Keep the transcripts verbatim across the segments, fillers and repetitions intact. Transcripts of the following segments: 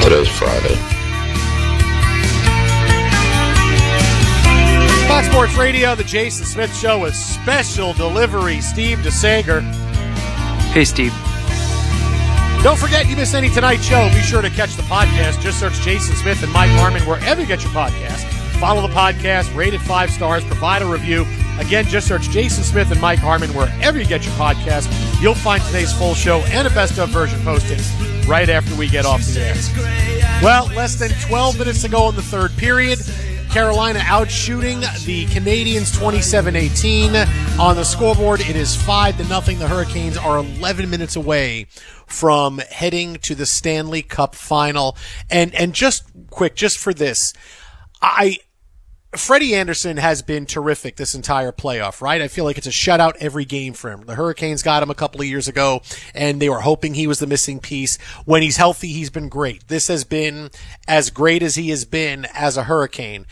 Today's Friday. Fox Sports Radio, the Jason Smith Show with special delivery, Steve DeSager. Hey, Steve. Don't forget, you miss any tonight's show, be sure to catch the podcast. Just search Jason Smith and Mike Harmon wherever you get your podcast. Follow the podcast, rate it five stars, provide a review. Again, just search Jason Smith and Mike Harmon wherever you get your podcast. You'll find today's full show and a best-of version posted right after we get off the air. Well, less than twelve minutes to go in the third period. Carolina out shooting the Canadians twenty-seven eighteen. On the scoreboard, it is five to nothing. The Hurricanes are eleven minutes away from heading to the Stanley Cup final. And and just quick, just for this, I Freddie Anderson has been terrific this entire playoff, right? I feel like it's a shutout every game for him. The Hurricanes got him a couple of years ago, and they were hoping he was the missing piece. When he's healthy, he's been great. This has been as great as he has been as a Hurricane.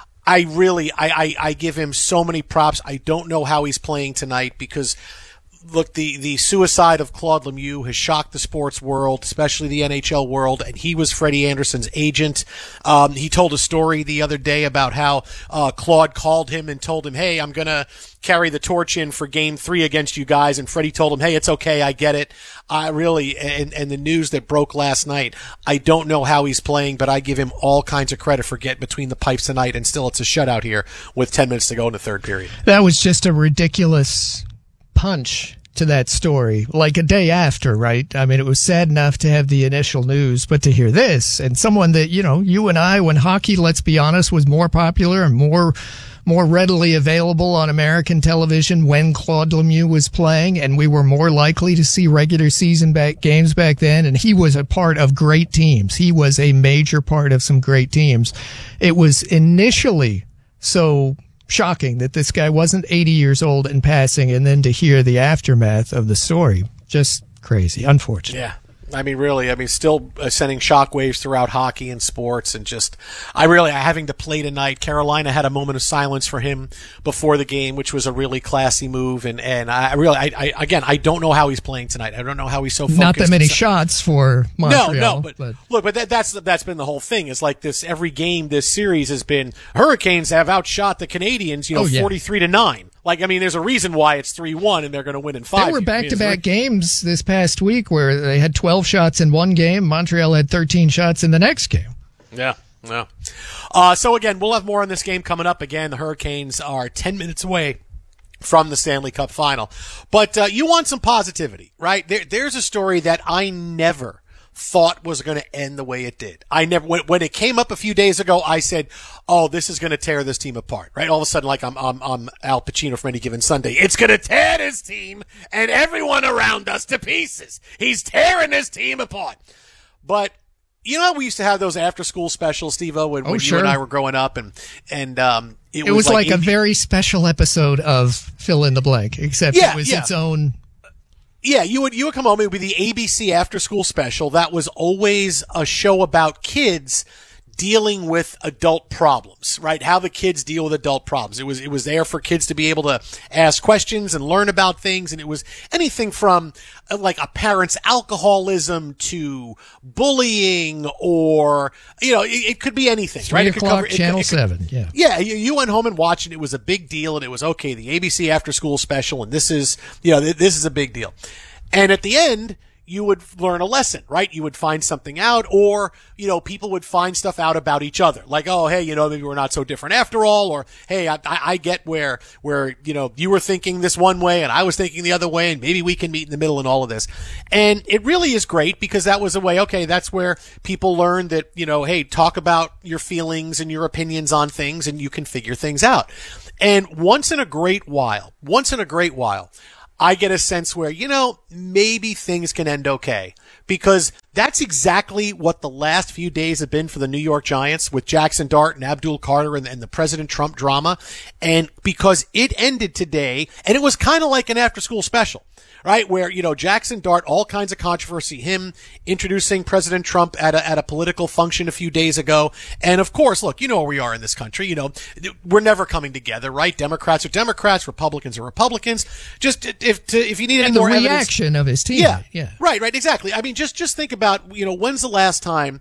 I really, I, I, I give him so many props. I don't know how he's playing tonight because, look, the, the suicide of Claude Lemieux has shocked the sports world, especially the N H L world, and he was Freddie Anderson's agent. Um, he told a story the other day about how uh, Claude called him and told him, hey, I'm going to carry the torch in for game three against you guys, and Freddie told him, hey, it's okay, I get it. I really, and, and the news that broke last night, I don't know how he's playing, but I give him all kinds of credit for getting between the pipes tonight, and still it's a shutout here with ten minutes to go in the third period. That was just a ridiculous punch to that story, like a day after, right? I mean, it was sad enough to have the initial news, but to hear this, and someone that, you know, you and I, when hockey, let's be honest, was more popular and more more readily available on American television when Claude Lemieux was playing, and we were more likely to see regular season back games back then, and he was a part of great teams. He was a major part of some great teams. It was initially so shocking that this guy wasn't eighty years old and passing, and then to hear the aftermath of the story, just crazy, unfortunate. Yeah. I mean, really, I mean, still uh, sending shockwaves throughout hockey and sports, and just, I really, having to play tonight. Carolina had a moment of silence for him before the game, which was a really classy move, and, and I really, I, I again, I don't know how he's playing tonight. I don't know how he's so focused. Not that many shots for Montreal. No, no, but, but. look, but that, that's that's been the whole thing. Is like this, every game this series has been, Hurricanes have outshot the Canadians, you know, oh, yeah. forty-three to nine. Like, I mean, there's a reason why it's three one and they're going to win in five. There were back-to-back games this past week where they had twelve shots in one game. Montreal had thirteen shots in the next game. Yeah, yeah. Uh, so, again, we'll have more on this game coming up. Again, the Hurricanes are ten minutes away from the Stanley Cup final. But uh, you want some positivity, right? There, there's a story that I never thought was going to end the way it did. I never, when, when it came up a few days ago, I said, oh, this is going to tear this team apart, right? All of a sudden, like I'm, I'm, I'm Al Pacino from Any Given Sunday. It's going to tear this team and everyone around us to pieces. He's tearing this team apart. But, you know, we used to have those after school specials, Steve-O, when, oh, when sure. you and I were growing up, and, and, um, it, it was, was like, like a very special episode of Fill in the Blank, except yeah, it was yeah. its own. Yeah, you would you would come home. It would be the A B C After School Special. That was always a show about kids dealing with adult problems, right? How the kids deal with adult problems. It was it was there for kids to be able to ask questions and learn about things, and it was anything from uh, like a parent's alcoholism to bullying, or you know, it, it could be anything, Three right? o'clock, it could cover, Channel it, it, Seven. Yeah, yeah. You, you went home and watched it. It was a big deal, and it was okay. The A B C After School Special, and this is you know this is a big deal. And at the end, you would learn a lesson, right? You would find something out, or, you know, people would find stuff out about each other. Like, oh, hey, you know, maybe we're not so different after all, or, hey, I, I get where, where, you know, you were thinking this one way and I was thinking the other way, and maybe we can meet in the middle in all of this. And it really is great because that was a way, okay, that's where people learn that, you know, hey, talk about your feelings and your opinions on things and you can figure things out. And once in a great while, once in a great while, I get a sense where, you know, maybe things can end okay, because that's exactly what the last few days have been for the New York Giants with Jackson Dart and Abdul Carter and, and the President Trump drama. And because it ended today, and it was kind of like an after school special, right? Where, you know, Jackson Dart, all kinds of controversy, him introducing President Trump at a, at a political function a few days ago. And of course, look, you know where we are in this country. You know, we're never coming together, right? Democrats are Democrats, Republicans are Republicans. Just if, to, if you need any and the more reaction evidence, of his team. Yeah, yeah. Right, right, exactly. I mean, just, just think about, you know, when's the last time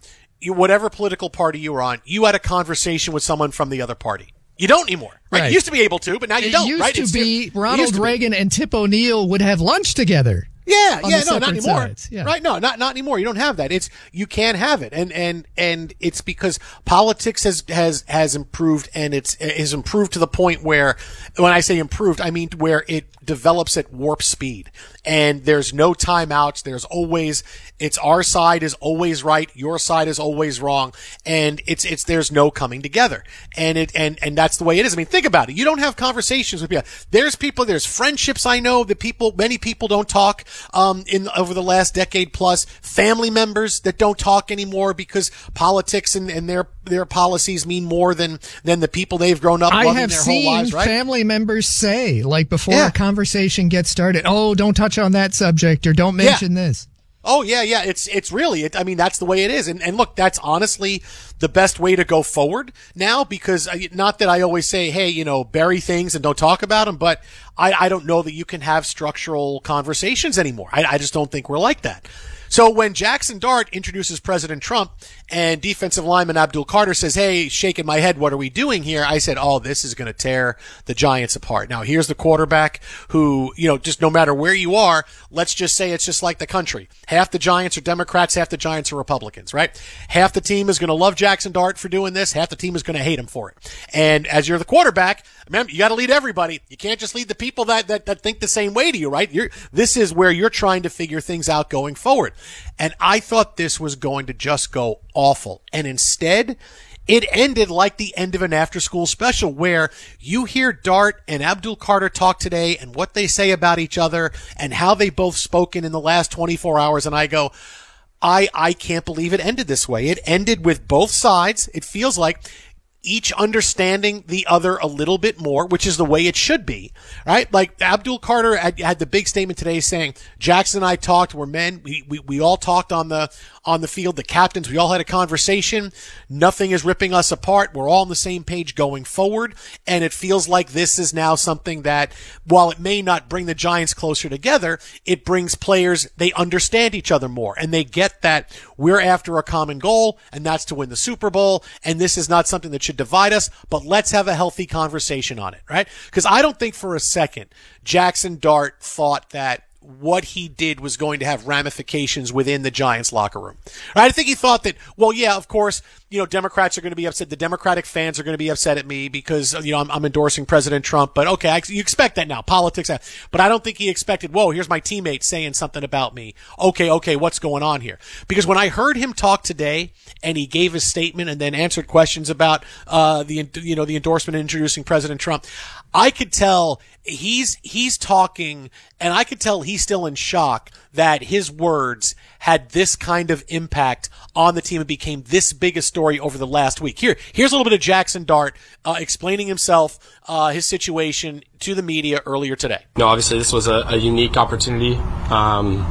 you, whatever political party you were on, you had a conversation with someone from the other party. You don't anymore, right? Right. You used to be able to, but now you it don't, used right? to It's, be it Ronald used to Reagan be. and Tip O'Neill would have lunch together. Yeah, on yeah, the no, not separate anymore. sides, yeah. Right? No, not not anymore. You don't have that. It's you can't have it, and and and it's because politics has has has improved, and it's is improved to the point where, when I say improved, I mean where it develops at warp speed, and there's no timeouts. There's always it's our side is always right, your side is always wrong, and it's it's there's no coming together, and it and and that's the way it is. I mean, think about it. You don't have conversations with people. There's people. There's friendships. I know that people, many people don't talk. Um, in over the last decade plus, family members that don't talk anymore because politics and, and their their policies mean more than than the people they've grown up I loving have their seen whole lives. Right? family members say, like before Yeah. a conversation gets started, "Oh, don't touch on that subject," or "Don't mention Yeah. this." Oh yeah, yeah. It's it's really. It, I mean, that's the way it is. And and look, that's honestly the best way to go forward now. Because uh, not that I always say, hey, you know, bury things and don't talk about them, but I I don't know that you can have structural conversations anymore. I I just don't think we're like that. So when Jackson Dart introduces President Trump and defensive lineman Abdul Carter says, hey, shaking my head, what are we doing here? I said, oh, this is going to tear the Giants apart. Now, here's the quarterback who, you know, just no matter where you are, let's just say it's just like the country. Half the Giants are Democrats, half the Giants are Republicans, right? Half the team is going to love Jackson Dart for doing this, half the team is going to hate him for it. And as you're the quarterback, remember, you got to lead everybody. You can't just lead the people that, that, that think the same way to you, right? You're, this is where you're trying to figure things out going forward. And I thought this was going to just go awful. And instead, it ended like the end of an after-school special where you hear Dart and Abdul Carter talk today and what they say about each other and how they both spoken in the last twenty-four hours. And I go, I, I can't believe it ended this way. It ended with both sides. It feels like each understanding the other a little bit more, which is the way it should be, right? Like Abdul Carter had, had the big statement today saying, Jackson and I talked, we're men, we, we, we all talked on the, on the field, the captains, we all had a conversation. Nothing is ripping us apart. We're all on the same page going forward. And it feels like this is now something that, while it may not bring the Giants closer together, it brings players, they understand each other more and they get that we're after a common goal, and that's to win the Super Bowl. And this is not something that should divide us, but let's have a healthy conversation on it, right? Because I don't think for a second Jackson Dart thought that what he did was going to have ramifications within the Giants locker room. Right? I think he thought that, well, yeah, of course, you know, Democrats are going to be upset. The Democratic fans are going to be upset at me because, you know, I'm, I'm endorsing President Trump. But okay, I, you expect that now. Politics. But I don't think he expected, whoa, here's my teammate saying something about me. Okay, okay, what's going on here? Because when I heard him talk today and he gave his statement and then answered questions about, uh, the, you know, the endorsement introducing President Trump, I could tell he's, he's talking, and I could tell he's still in shock that his words had this kind of impact on the team and became this big a story over the last week. Here, here's a little bit of Jackson Dart, uh, explaining himself, uh, his situation to the media earlier today. No, obviously this was a, a unique opportunity. Um,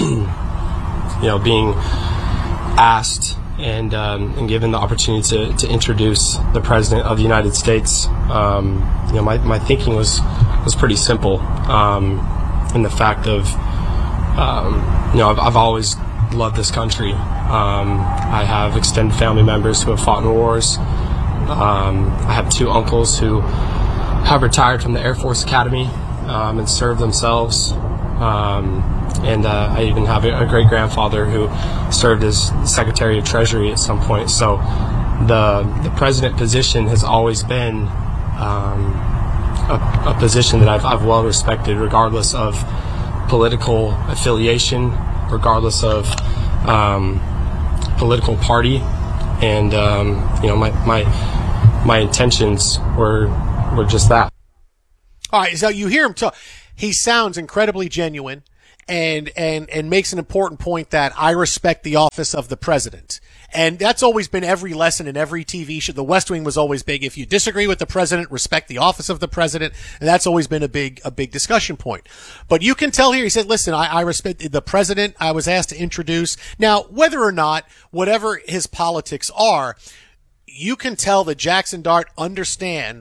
you know, being asked and um, and given the opportunity to, to introduce the President of the United States, um, you know, my, my thinking was was pretty simple, um, in the fact of, um, you know, I've, I've always loved this country. Um, I have extended family members who have fought in wars. Um, I have two uncles who have retired from the Air Force Academy um, and served themselves. Um, and uh, I even have a, a great-grandfather who served as Secretary of Treasury at some point. So the the president position has always been um, a, a position that I've, I've well respected, regardless of political affiliation, regardless of um, political party. And um, you know, my my my intentions were were just that. All right, so you hear him talk. He sounds incredibly genuine and, and, and makes an important point that I respect the office of the president. And that's always been every lesson in every T V show. The West Wing was always big. If you disagree with the president, respect the office of the president. And that's always been a big, a big discussion point. But you can tell here, he said, listen, I, I respect the president I was asked to introduce. Now, whether or not, whatever his politics are, you can tell that Jackson Dart understands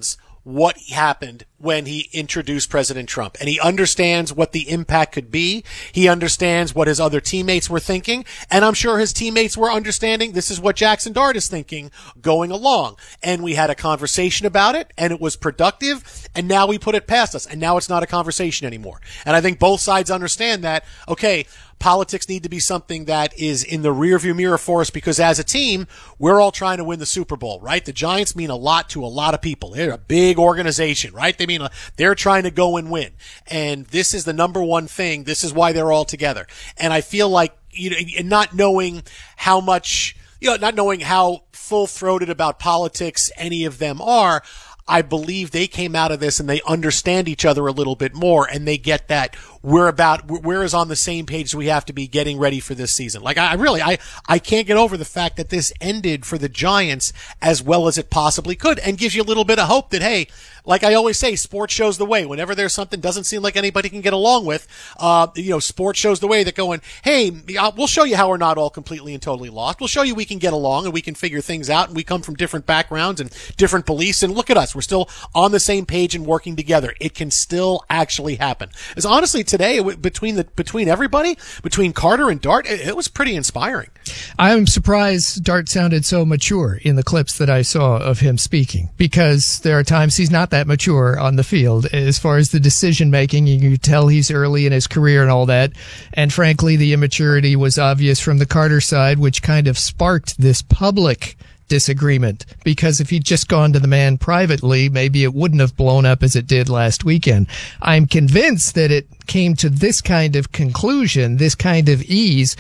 what happened when he introduced President Trump, and he understands what the impact could be. He understands what his other teammates were thinking, and I'm sure his teammates were understanding this is what Jackson Dart is thinking going along. And we had a conversation about it, and it was productive, and now we put it past us, and now it's not a conversation anymore. And I think both sides understand that, okay, politics need to be something that is in the rearview mirror for us, because as a team, we're all trying to win the Super Bowl, right? The Giants mean a lot to a lot of people. They're a big organization, right? They mean they're trying to go and win. And this is the number one thing. This is why they're all together. And I feel like, you know, and not knowing how much, you know, not knowing how full-throated about politics any of them are, I believe they came out of this and they understand each other a little bit more, and they get that we're about, we're as on the same page as we have to be getting ready for this season. Like, I really, I, I can't get over the fact that this ended for the Giants as well as it possibly could, and gives you a little bit of hope that, hey, like I always say, sports shows the way. Whenever there's something doesn't seem like anybody can get along with, uh, you know, sports shows the way that going, hey, we'll show you how we're not all completely and totally lost. We'll show you we can get along and we can figure things out, and we come from different backgrounds and different beliefs, and look at us. We're still on the same page and working together. It can still actually happen. As honestly, today, between the, between everybody, between Carter and Dart, it, it was pretty inspiring. I'm surprised Dart sounded so mature in the clips that I saw of him speaking, because there are times he's not that mature on the field as far as the decision making. You can tell he's early in his career and all that. And frankly, the immaturity was obvious from the Carter side, which kind of sparked this public disagreement, because if he'd just gone to the man privately, maybe it wouldn't have blown up as it did last weekend. I'm convinced that it came to this kind of conclusion, this kind of ease,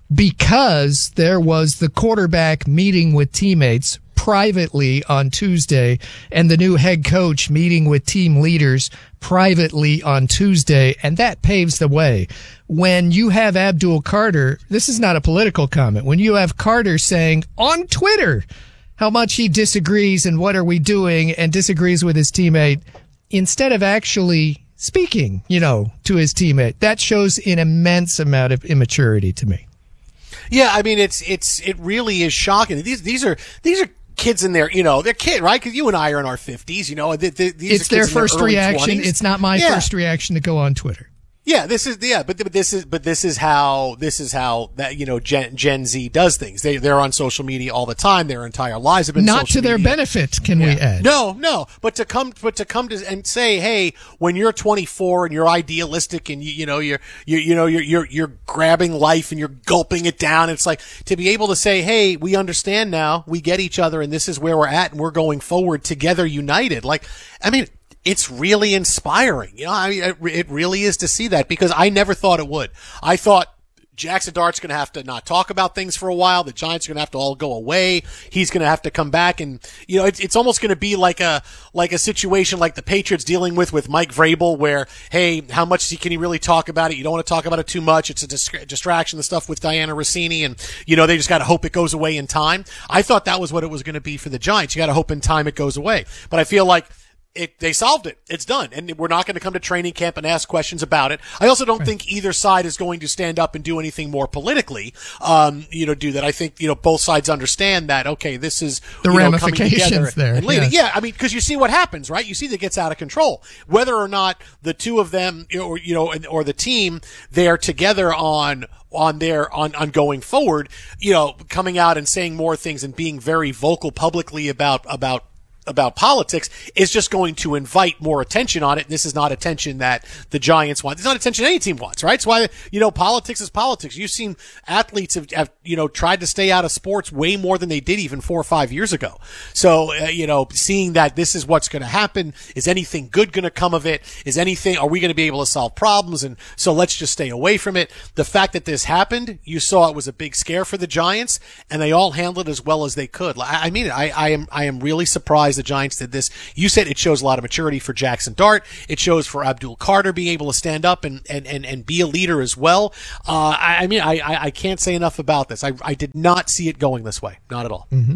because there was the quarterback meeting with teammates privately on Tuesday, and the new head coach meeting with team leaders privately on Tuesday, and that paves the way. When you have Abdul Carter, this is not a political comment, when you have Carter saying on Twitter how much he disagrees and what are we doing, and disagrees with his teammate, instead of actually speaking, you know, to his teammate, that shows an immense amount of immaturity to me. Yeah, I mean, it's it's it really is shocking. These these are these are kids in their, you know, they're kid, right? Because you and I are in our fifties, you know. They, they, these it's are their kids first in their early reaction. twenties. It's not my yeah. first reaction to go on Twitter. Yeah, this is yeah, but but this is but this is how this is how that you know Gen Gen Z does things. They they're on social media all the time. Their entire lives have been not social to their media. benefit. Can Yeah. we add? No, no. But to come, but to come to and say, hey, when you're twenty-four and you're idealistic and you you know you're you you know you're you're you're grabbing life and you're gulping it down. It's like to be able to say, hey, we understand now, we get each other, and this is where we're at, and we're going forward together, united. Like, I mean. It's really inspiring. You know, I mean, it really is to see that, because I never thought it would. I thought Jackson Dart's going to have to not talk about things for a while. The Giants are going to have to all go away. He's going to have to come back, and you know, it's, it's almost going to be like a like a situation like the Patriots dealing with with Mike Vrabel, where hey, how much can he really talk about it? You don't want to talk about it too much. It's a dis- distraction. The stuff with Diana Rossini, and you know, they just got to hope it goes away in time. I thought that was what it was going to be for the Giants. You got to hope in time it goes away. But I feel like. It, they solved it. It's done. And we're not going to come to training camp and ask questions about it. I also don't right. think either side is going to stand up and do anything more politically, um, you know, do that. I think, you know, both sides understand that, okay, this is the you know, ramifications there. And leading. Yeah. yeah, I mean, because you see what happens, right? You see that gets out of control. Whether or not the two of them, or, you know, or the team, they're together on on their on on going forward, you know, coming out and saying more things and being very vocal publicly about about about politics is just going to invite more attention on it. And this is not attention that the Giants want. It's not attention any team wants, right? It's why, you know, politics is politics. You've seen athletes have, have, you know, tried to stay out of sports way more than they did even four or five years ago. So, uh, you know, seeing that this is what's going to happen, is anything good going to come of it? Is anything, are we going to be able to solve problems? And so let's just stay away from it. The fact that this happened, you saw it was a big scare for the Giants, and they all handled it as well as they could. I, I mean, I, I am, I am really surprised the Giants did this. You said it shows a lot of maturity for Jackson Dart. It shows for Abdul Carter being able to stand up and, and, and, and be a leader as well. Uh, I, I mean, I, I can't say enough about this. I, I did not see it going this way. Not at all. Mm-hmm.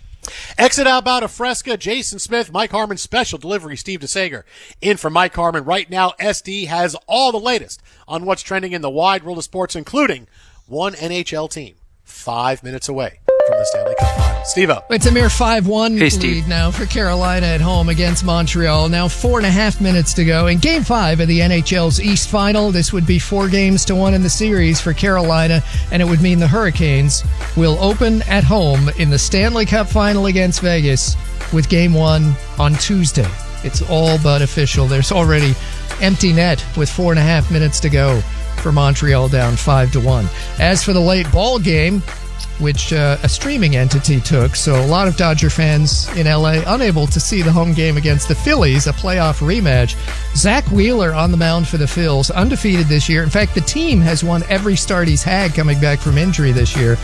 Exit Outbound of Fresca, Jason Smith, Mike Harmon, special delivery, Steve DeSager. In for Mike Harmon. Right now, S D has all the latest on what's trending in the wide world of sports, including one N H L team five minutes away from the Stanley Cup Final. Steve-O. It's a mere five one Hey, Steve. lead now for Carolina at home against Montreal. Now four and a half minutes to go. In Game five of the N H L's East Final, this would be four games to one in the series for Carolina, and it would mean the Hurricanes will open at home in the Stanley Cup Final against Vegas with Game one on Tuesday. It's all but official. There's already empty net with four and a half minutes to go for Montreal down five to one. As for the late ball game, which uh, a streaming entity took, so a lot of Dodger fans in L A unable to see the home game against the Phillies, a playoff rematch. Zach Wheeler on the mound for the Phils, undefeated this year. In fact, the team has won every start he's had coming back from injury this year.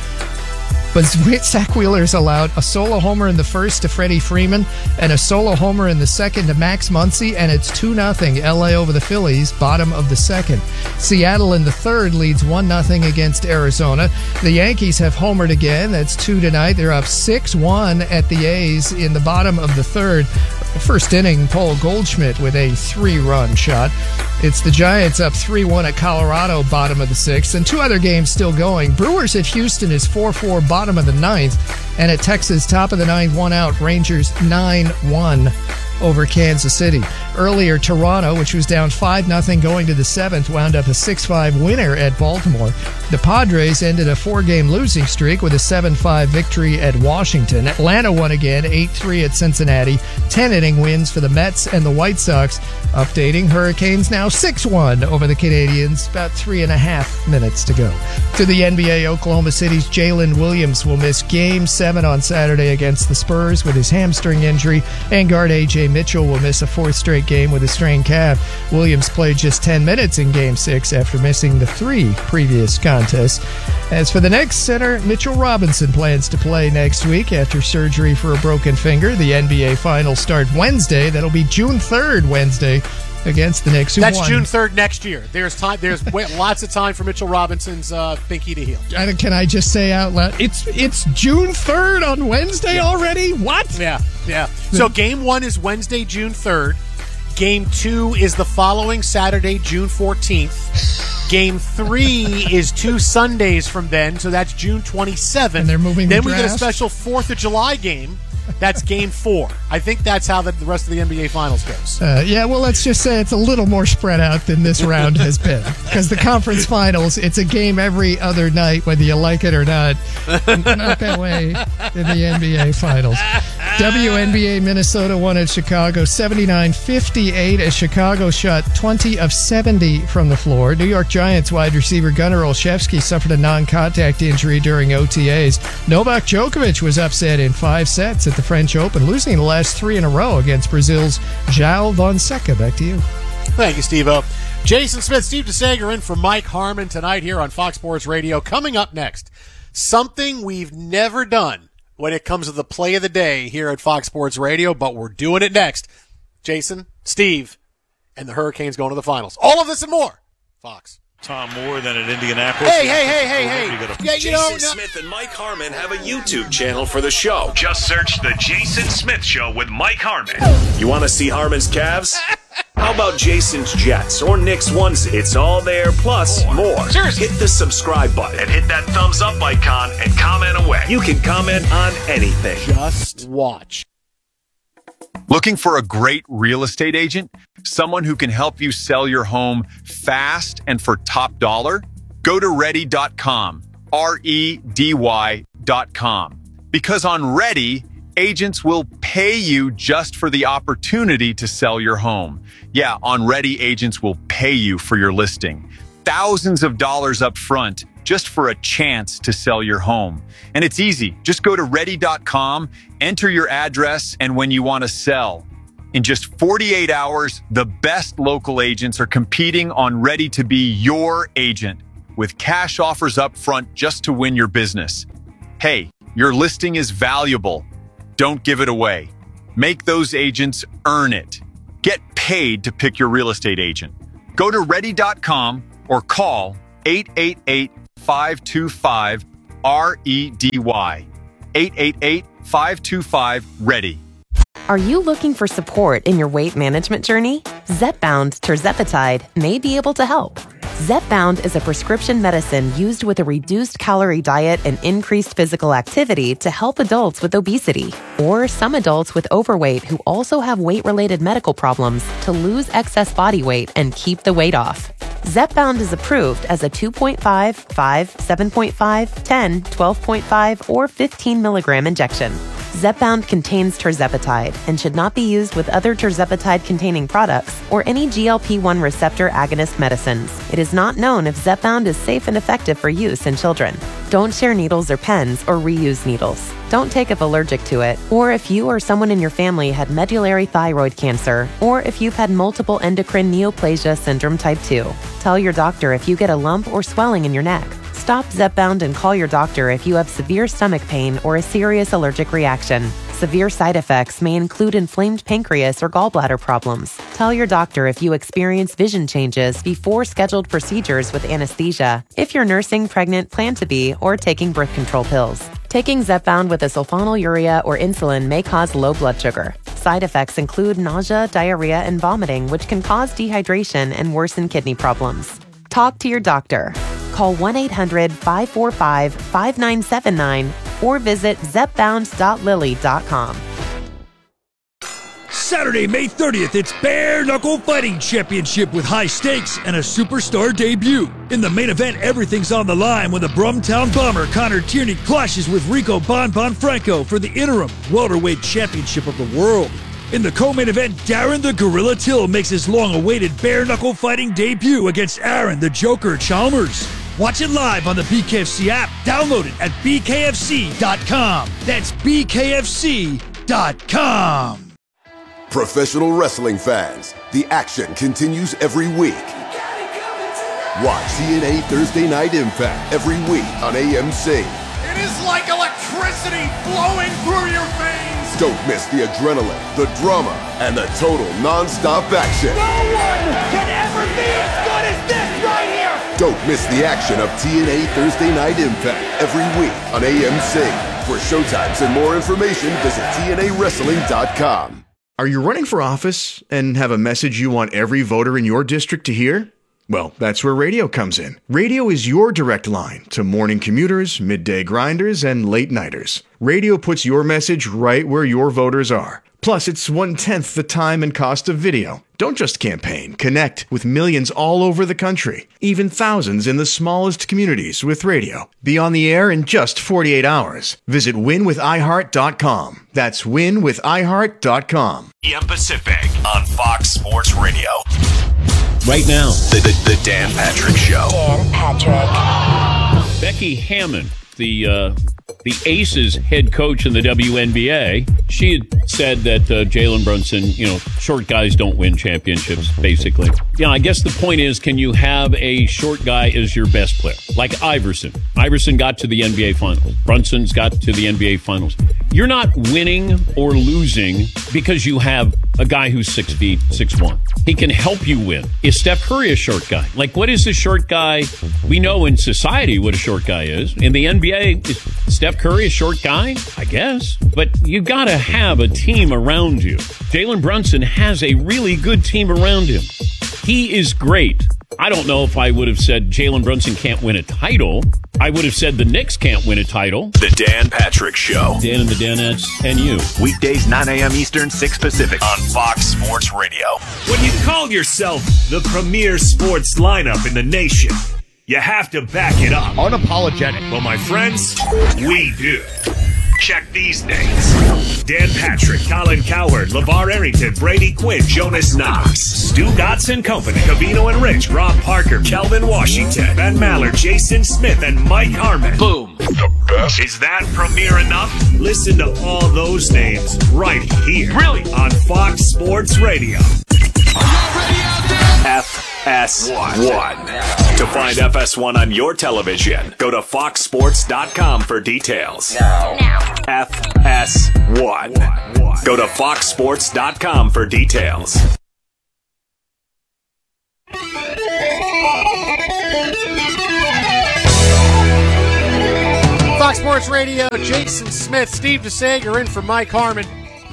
But Zach Wheeler's allowed a solo homer in the first to Freddie Freeman and a solo homer in the second to Max Muncy, and it's two nothing L A over the Phillies, bottom of the second. Seattle in the third leads one nothing against Arizona. The Yankees have homered again. That's two tonight. They're up six one at the A's in the bottom of the third. First inning, Paul Goldschmidt with a three-run shot. It's the Giants up three one at Colorado, bottom of the sixth. And two other games still going. Brewers at Houston is four four, bottom of the ninth. And at Texas, top of the ninth, one out. Rangers nine one over Kansas City. Earlier, Toronto, which was down five nothing going to the seventh, wound up a six five winner at Baltimore. The Padres ended a four-game losing streak with a seven five victory at Washington. Atlanta won again, eight three at Cincinnati. ten-inning wins for the Mets and the White Sox. Updating, Hurricanes now six one over the Canadians, about three and a half minutes to go. To the N B A, Oklahoma City's Jalen Williams will miss Game seven on Saturday against the Spurs with his hamstring injury, and guard A J Mitchell will miss a fourth straight game with a strained calf. Williams played just ten minutes in Game six after missing the three previous contests. As for the next center, Mitchell Robinson plans to play next week after surgery for a broken finger. The N B A Finals start Wednesday. That'll be June third, Wednesday, against the Knicks. Who That's won. June third next year. There's time. There's lots of time for Mitchell Robinson's uh, pinky to heal. Can I just say out loud, it's it's June third on Wednesday Yeah. already? What? Yeah, yeah. So game one is Wednesday, June third. Game two is the following Saturday, June fourteenth. Game three is two Sundays from then, so that's June twenty-seventh. And they're moving the Then we get a draft? special fourth of July game. That's game four. I think that's how the, the rest of the N B A Finals goes. Uh, yeah, well, let's just say it's a little more spread out than this round has been. Because the conference finals, it's a game every other night, whether you like it or not. Not that way in the N B A Finals. W N B A Minnesota won at Chicago seventy-nine fifty-eight as Chicago shot twenty of seventy from the floor. New York Giants wide receiver Gunnar Olszewski suffered a non-contact injury during O T As. Novak Djokovic was upset in five sets at the French Open, losing the last three in a row against Brazil's João Fonseca. Back to you. Thank you, Steve-O. Jason Smith, Steve DeSager in for Mike Harmon tonight here on Fox Sports Radio. Coming up next, something we've never done when it comes to the play of the day here at Fox Sports Radio, but we're doing it next. Jason, Steve, and the Hurricanes going to the finals. All of this and more. Fox. Tom more than at Indianapolis. Hey, hey, hey, hey, hey. Yeah, you know, Jason no- Smith and Mike Harmon have a YouTube channel for the show. Just search The Jason Smith Show with Mike Harmon. You want to see Harmon's Cavs? How about Jason's Jets or Nick's onesie? It's all there, plus more. More. Seriously. Hit the subscribe button. And hit that thumbs up icon and comment away. You can comment on anything. Just watch. Looking for a great real estate agent? Someone who can help you sell your home fast and for top dollar? Go to ready dot com, R E D Y dot com. Because on Ready, agents will pay you just for the opportunity to sell your home. Yeah, on Ready, agents will pay you for your listing. Thousands of dollars up front just for a chance to sell your home. And it's easy. Just go to ready dot com, enter your address, and when you want to sell. In just forty-eight hours, the best local agents are competing on Ready to be your agent with cash offers up front just to win your business. Hey, your listing is valuable. Don't give it away. Make those agents earn it. Get paid to pick your real estate agent. Go to ready dot com or call eight eight eight, five two five, R E D Y. eight eight eight, five two five, READY. Are you looking for support in your weight management journey? Zepbound tirzepatide may be able to help. Zepbound is a prescription medicine used with a reduced calorie diet and increased physical activity to help adults with obesity, or some adults with overweight who also have weight-related medical problems to lose excess body weight and keep the weight off. Zepbound is approved as a two point five, five, seven point five, ten, twelve point five, or fifteen milligram injection. Zepbound contains tirzepatide and should not be used with other tirzepatide-containing products or any G L P one receptor agonist medicines. It is not known if Zepbound is safe and effective for use in children. Don't share needles or pens or reuse needles. Don't take if allergic to it, or if you or someone in your family had medullary thyroid cancer, or if you've had multiple endocrine neoplasia syndrome type two. Tell your doctor if you get a lump or swelling in your neck. Stop Zepbound and call your doctor if you have severe stomach pain or a serious allergic reaction. Severe side effects may include inflamed pancreas or gallbladder problems. Tell your doctor if you experience vision changes before scheduled procedures with anesthesia, if you're nursing, pregnant, plan to be, or taking birth control pills. Taking Zepbound with a sulfonylurea or insulin may cause low blood sugar. Side effects include nausea, diarrhea, and vomiting, which can cause dehydration and worsen kidney problems. Talk to your doctor. Call one eight hundred, five four five, five nine seven nine or visit zepbound dot lilly dot com. Saturday, May thirtieth, it's Bare Knuckle Fighting Championship with high stakes and a superstar debut. In the main event, everything's on the line when the Brumtown Bomber Connor Tierney clashes with Rico Bon Bon Franco for the interim welterweight championship of the world. In the co-main event, Darren the Gorilla Till makes his long-awaited bare knuckle fighting debut against Aaron the Joker Chalmers. Watch it live on the B K F C app. Download it at b k f c dot com. That's b k f c dot com. Professional wrestling fans, the action continues every week. Watch T N A Thursday Night Impact every week on A M C. It is like electricity flowing through your veins. Don't miss the adrenaline, the drama, and the total non-stop action. No one can ever be as good as this right here. Don't miss the action of T N A Thursday Night Impact every week on A M C. For showtimes and more information, visit T N A wrestling dot com. Are you running for office and have a message you want every voter in your district to hear? Well, that's where radio comes in. Radio is your direct line to morning commuters, midday grinders, and late nighters. Radio puts your message right where your voters are. Plus, it's one-tenth the time and cost of video. Don't just campaign. Connect with millions all over the country, even thousands in the smallest communities with radio. Be on the air in just forty-eight hours. Visit win with i heart dot com. That's win with i heart dot com. E M Pacific on Fox Sports Radio. Right now, The, the, the Dan Patrick Show. Dan Patrick. Becky Hammond, the uh, the Aces head coach in the W N B A, she had said that uh, Jalen Brunson, you know, short guys don't win championships, basically. Yeah, I guess the point is, can you have a short guy as your best player? Like Iverson. Iverson got to the N B A Finals. Brunson's got to the N B A Finals. You're not winning or losing because you have a guy who's six feet, six one. He can help you win. Is Steph Curry a short guy? Like, what is a short guy? We know in society what a short guy is. In the N B A, is Steph Curry a short guy? I guess. But you got to have a team around you. Jalen Brunson has a really good team around him. He is great. I don't know if I would have said Jalen Brunson can't win a title. I would have said the Knicks can't win a title. The Dan Patrick Show. Dan and the Danettes and you. Weekdays, nine a.m. Eastern, six Pacific on Fox Sports Radio. When you call yourself the premier sports lineup in the nation, you have to back it up. Unapologetic. Well, my friends, we do. Check these names. Dan Patrick, Colin Cowherd, LeVar Arrington, Brady Quinn, Jonas Knox, Stu Gotts and Company, Cavino and Rich, Rob Parker, Kelvin Washington, Ben Maller, Jason Smith, and Mike Harmon. Boom. The best. Is that premier enough? Listen to all those names right here. Really? On Fox Sports Radio. F S one. To find F S one on your television, go to fox sports dot com for details. Now. Now. F S one. Go to fox sports dot com for details. Fox Sports Radio, Jason Smith, Steve DeSager in for Mike Harmon.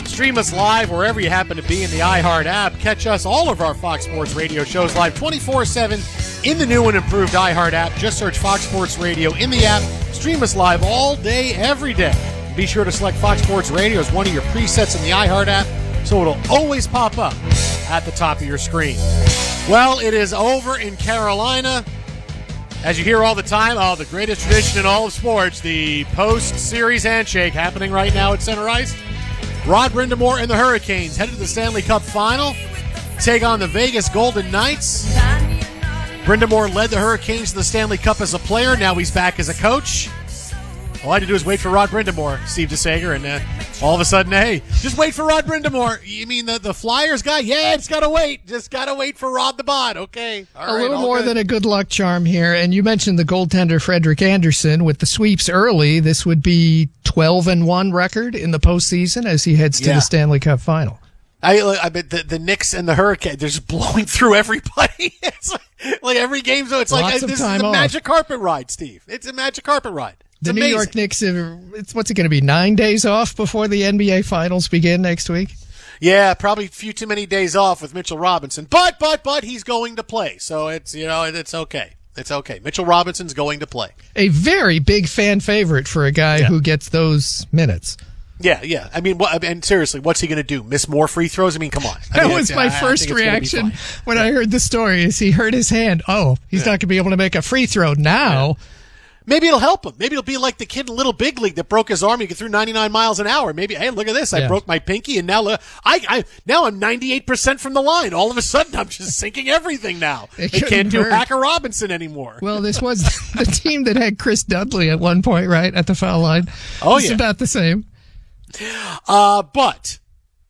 Stream us live wherever you happen to be in the iHeart app. Catch us, all of our Fox Sports Radio shows live twenty-four seven in the new and improved iHeart app. Just search Fox Sports Radio in the app. Stream us live all day, every day. Be sure to select Fox Sports Radio as one of your presets in the iHeart app so it'll always pop up at the top of your screen. Well, it is over in Carolina. As you hear all the time, oh, the greatest tradition in all of sports, the post-series handshake happening right now at Center Ice. Rod Brindamore and the Hurricanes headed to the Stanley Cup Final, take on the Vegas Golden Knights. Brindamore led the Hurricanes to the Stanley Cup as a player. Now he's back as a coach. All I had to do is wait for Rod Brindamore, Steve DeSager, and uh, all of a sudden, hey, just wait for Rod Brindamore. You mean the, the Flyers guy? Yeah, it's got to wait. Just got to wait for Rod the Bod. Okay. All a right, little all more good. than a good luck charm here. And you mentioned the goaltender Frederik Andersen. With the sweeps early, this would be twelve and one record in the postseason as he heads to Yeah. the Stanley Cup Final. I, I bet the, the Knicks and the Hurricane, they're just blowing through everybody. It's like, like every game, so it's like Lots uh, of this is time a off. magic carpet ride, Steve. It's a magic carpet ride. It's The amazing. New York Knicks, have, it's what's it going to be, nine days off before the N B A Finals begin next week? Yeah, probably a few too many days off with Mitchell Robinson. But, but, but he's going to play. So it's, you know, it's okay. It's okay. Mitchell Robinson's going to play. A very big fan favorite for a guy Yeah. who gets those minutes. Yeah, yeah. I mean, what, and seriously, what's he going to do? Miss more free throws? I mean, come on. I That mean, was it's- my I- I first think it's gonna be reaction fine. when I heard the story is he hurt his hand. Oh, he's not going to be able to make a free throw now. Maybe it'll help him. Maybe it'll be like the kid in Little Big League that broke his arm. He threw ninety-nine miles an hour. Maybe, hey, look at this. I Yeah. broke my pinky, and now look, I, I, now I'm ninety-eight percent from the line. All of a sudden, I'm just sinking everything now. It They can't couldn't do hurt. Hacker Robinson anymore. Well, this was the team that had Chris Dudley at one point, right, at the foul line. Oh, It's yeah. about the same. Uh, but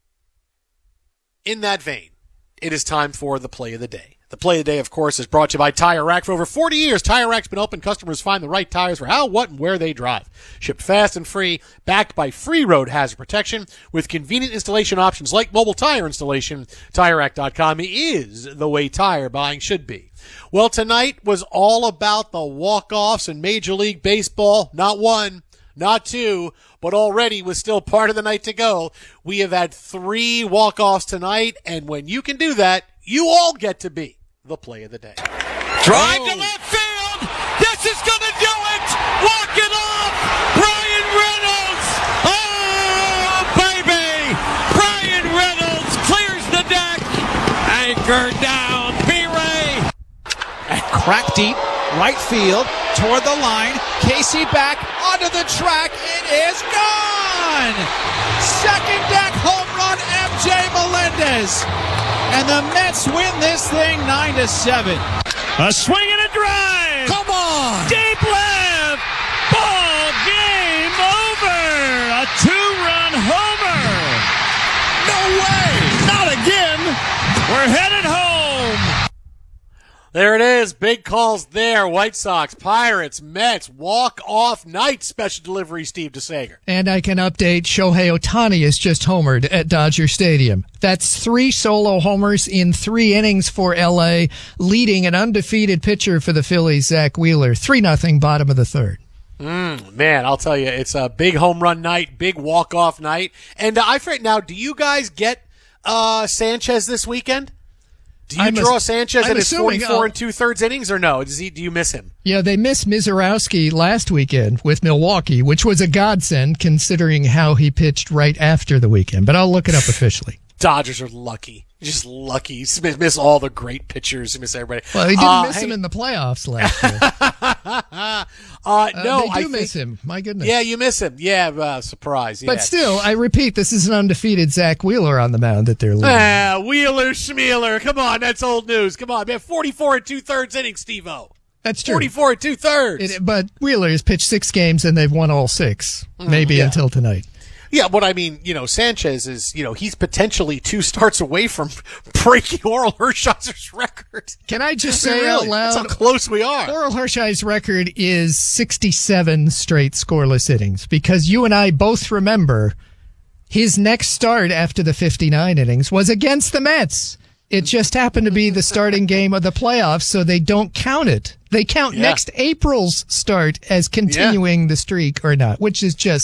in that vein, it is time for the play of the day. The play of the day, of course, is brought to you by Tire Rack. For over forty years, Tire Rack's been open. Customers find the right tires for how, what, and where they drive. Shipped fast and free, backed by free road hazard protection with convenient installation options like mobile tire installation. Tire Rack dot com is the way tire buying should be. Well, tonight was all about the walk-offs in Major League Baseball. Not one, not two, but already with still part of the night to go. We have had three walk-offs tonight, and when you can do that, you all get to be the play of the day. Drive to left field. This is going to do it. Walk it off. Brian Reynolds. Oh, baby. Brian Reynolds clears the deck. Anchor down. B-Ray. And crack deep, right field, toward the line. Casey back onto the track. It is gone. Second deck home run, M J Melendez. And the Mets win this thing nine to seven. A swing and a drive. Come on. Deep left. Ball game over. A two-run homer. No way. Not again. We're headed home. There it is. Big calls there. White Sox, Pirates, Mets, walk-off night. Special delivery, Steve DeSager. And I can update Shohei Ohtani is just homered at Dodger Stadium. That's three solo homers in three innings for L A, leading an undefeated pitcher for the Phillies, Zach Wheeler. three nothing, bottom of the third. Mm, man, I'll tell you, it's a big home run night, big walk-off night. And uh, I forget now, do you guys get uh, Sanchez this weekend? Do you I'm draw ass- Sanchez I'm in his assuming, forty-four uh, and two-thirds innings, or no? Does he? Do you miss him? Yeah, they missed Mizorowski last weekend with Milwaukee, which was a godsend considering how he pitched right after the weekend. But I'll look it up officially. Dodgers are lucky. Just lucky. Miss, miss all the great pitchers. Miss everybody. Well, they didn't Uh, miss hey- him in the playoffs last year. uh, Uh, no, they do I miss think- him. My goodness. Yeah, you miss him. Yeah, uh, surprise. Yeah. But still, I repeat, this is an undefeated Zach Wheeler on the mound that they're leading. Ah, Wheeler Schmeeler. Come on, that's old news. Come on, man. forty-four and two-thirds innings, Steve-O. That's true. forty-four and two-thirds. It, but Wheeler has pitched six games and they've won all six, maybe yeah. until tonight. Yeah, but I mean, you know, Sanchez is, you know, he's potentially two starts away from breaking Oral Hershiser's record. Can I just I mean, say really, out loud? that's how close we are. Oral Hershiser's record is sixty-seven straight scoreless innings because you and I both remember his next start after the fifty-nine innings was against the Mets. It just happened to be the starting game of the playoffs, so they don't count it. They count Yeah. next April's start as continuing the streak or not, which is just